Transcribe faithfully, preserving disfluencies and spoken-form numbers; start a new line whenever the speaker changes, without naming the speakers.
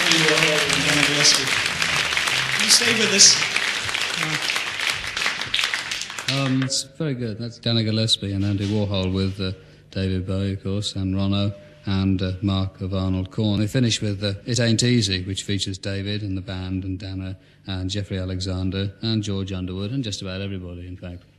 Andy Warhol and Dana Gillespie. Can you stay with us?
Um, it's very good. That's Dana Gillespie and Andy Warhol with uh, David Bowie, of course, and Ronno, and uh, Mark of Arnold Corn. They finish with uh, It Ain't Easy, which features David and the band and Dana and Jeffrey Alexander and George Underwood and just about everybody, in fact.